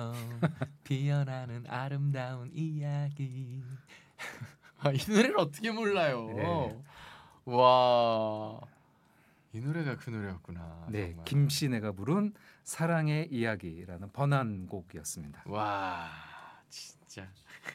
것처럼 피어나는 아름다운 이야기. 이 노래를 어떻게 몰라요? 네. 와, 이 노래가 그 노래였구나. 네, 정말. 김신혜가 부른 사랑의 이야기라는 번안곡이었습니다. 와, 진짜.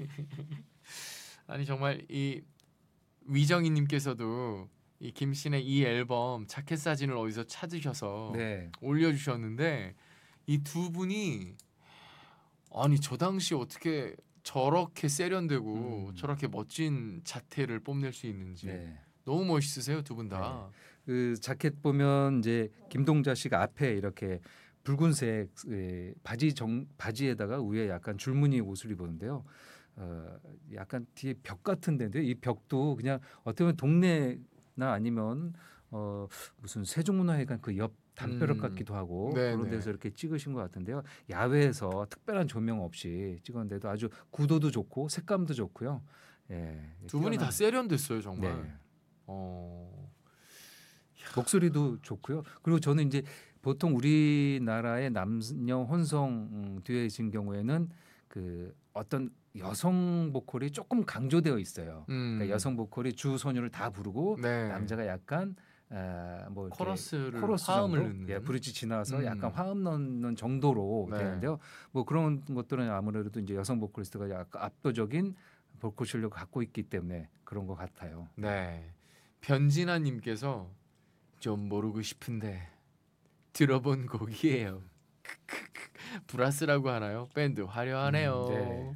아니 정말 이 위정희님께서도 이 김신의 이 앨범 자켓 사진을 어디서 찾으셔서 네, 올려주셨는데 이 두 분이 아니 저 당시 어떻게 저렇게 세련되고 저렇게 멋진 자태를 뽐낼 수 있는지 네. 너무 멋있으세요 두 분 다. 그 자켓 보면 이제 김동자 씨가 앞에 이렇게 붉은색 바지에다가 위에 약간 줄무늬 옷을 입었는데요. 약간 뒤에 벽 같은 데인데 이 벽도 그냥 어떻게 보면 동네나 아니면 무슨 세종문화회관 그 옆 담벼락 같기도 하고 네네. 그런 데서 이렇게 찍으신 것 같은데요. 야외에서 특별한 조명 없이 찍었는데도 아주 구도도 좋고 색감도 좋고요. 예, 두 분이 다 세련됐어요 정말. 네. 어, 목소리도 좋고요. 그리고 저는 이제 보통 우리나라의 남녀 혼성 듀엣인 경우에는 그 어떤 여성 보컬이 조금 강조되어 있어요. 그러니까 여성 보컬이 주 소녀를 다 부르고 네. 남자가 약간 뭐 이렇게 코러스를 코러스 화음을 정도, 넣는. 예, 브릿지 지나서 약간 음. 화음 넣는 정도로 네. 되는데요. 뭐 그런 것들은 아무래도 이제 여성 보컬리스트가 약간 압도적인 보컬 실력을 갖고 있기 때문에 그런 것 같아요. 네. 변진아님께서 좀 모르고 싶은데 들어본 곡이에요. 브라스라고 하나요? 밴드 화려하네요. 네.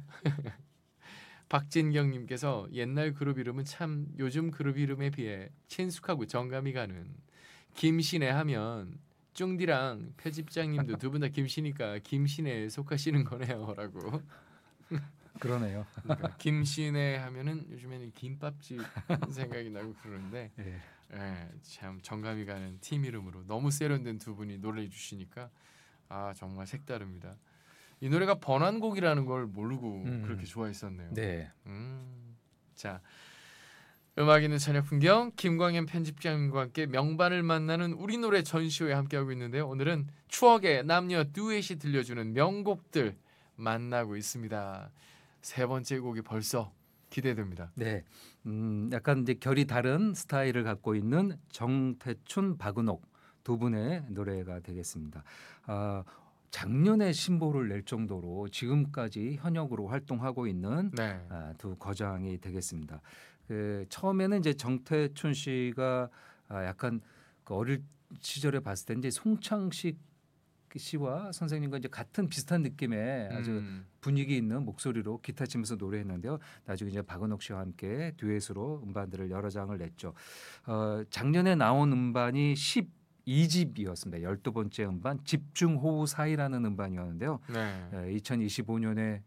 박진경님께서 옛날 그룹 이름은 참 요즘 그룹 이름에 비해 친숙하고 정감이 가는 김신혜 하면 쫑디랑 편집장님도 두 분 다 김씨니까 김신혜에 속하시는 거네요라고. 그러네요. 그러니까 김신혜 하면은 요즘에는 김밥집 생각이 나고 그러는데 네. 참 정감이 가는 팀 이름으로 너무 세련된 두 분이 노래해 주시니까 정말 색다릅니다. 이 노래가 번안곡이라는 걸 모르고 그렇게 좋아했었네요. 네. 자, 음악 있는 저녁 풍경 김광현 편집장님과 함께 명반을 만나는 우리 노래 전시회에 함께하고 있는데요. 오늘은 추억의 남녀 듀엣이 들려주는 명곡들 만나고 있습니다. 세 번째 곡이 벌써 기대됩니다. 네, 약간 이제 결이 다른 스타일을 갖고 있는 정태춘, 박은옥 두 분의 노래가 되겠습니다. 작년에 신보를 낼 정도로 지금까지 현역으로 활동하고 있는 네. 두 거장이 되겠습니다. 처음에는 이제 정태춘 씨가 약간 그 어릴 시절에 봤을 때 이제 송창식 씨와 선생님과 이제 같은 비슷한 느낌의 아주 분위기 있는 목소리로 기타 치면서 노래했는데요. 나중에 이제 박은옥 씨와 함께 듀엣으로 음반들을 여러 장을 냈죠. 작년에 나온 음반이 12집이었습니다. 12번째 음반 집중호우 사이라는 음반이었는데요. 네. 2025년에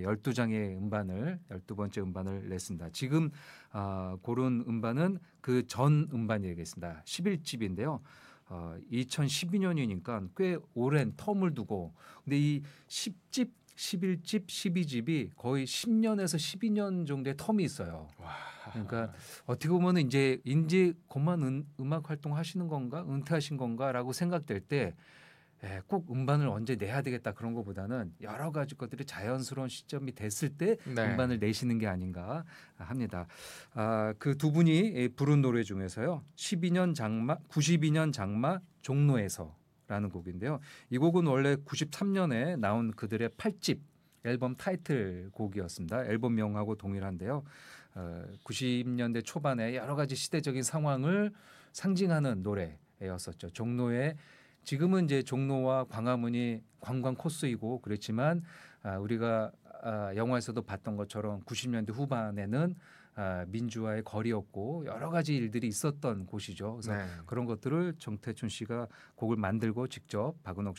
12번째 음반을 냈습니다. 지금 고른 음반은 그 전 음반이겠습니다. 11집인데요. 2012년이니까 꽤 오랜 텀을 두고 근데 이 10집, 11집, 12집이 거의 10년에서 12년 정도의 텀이 있어요. 그러니까 어떻게 보면 이제 그만 음악 활동 하시는 건가 은퇴하신 건가라고 생각될 때 꼭 음반을 언제 내야 되겠다 그런 것보다는 여러 가지 것들이 자연스러운 시점이 됐을 때 네. 음반을 내시는 게 아닌가 합니다. 그 두 분이 부른 노래 중에서요. 92년 장마 종로에서라는 곡인데요. 이 곡은 원래 93년에 나온 그들의 8집 앨범 타이틀곡이었습니다. 앨범명하고 동일한데요. 90년대 초반에 여러 가지 시대적인 상황을 상징하는 노래였었죠. 종로에 지금은 이제 종로와 광화문이 관광 코스이고 그렇지만 우리가 영화에서도 봤던 것처럼 90년대 후반에는 민주화의 거리였고 여러 가지 일들이 있었던 곳이죠. 그래서 네. 그런 것들을 정태춘 씨가 곡을 만들고 직접 박은옥